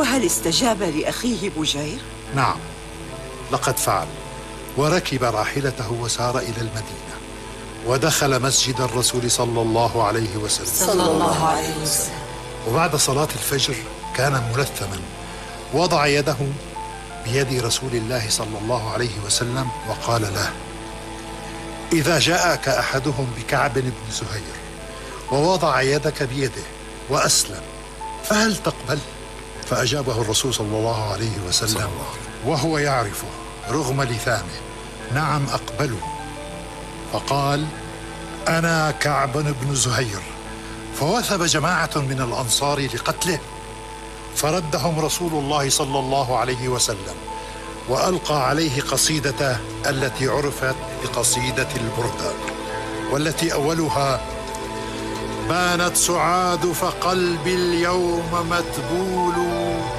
وهل استجاب لأخيه بجير؟ نعم، لقد فعل، وركب راحلته وسار إلى المدينة، ودخل مسجد الرسول صلى الله عليه وسلم. وبعد صلاة الفجر كان ملثما، وضع يده بيد رسول الله صلى الله عليه وسلم وقال له: إذا جاءك أحدهم بكعب بن زهير ووضع يدك بيده وأسلم فهل تقبل؟ فأجابه الرسول صلى الله عليه وسلم وهو يعرفه رغم لثامه: نعم أقبله. فقال: أنا كعب بن زهير. فوثب جماعة من الأنصار لقتله، فردهم رسول الله صلى الله عليه وسلم وألقى عليه قصيدته التي عرفت بقصيدة البردة، والتي أولها: بانت سعاد فقلبي اليوم متبول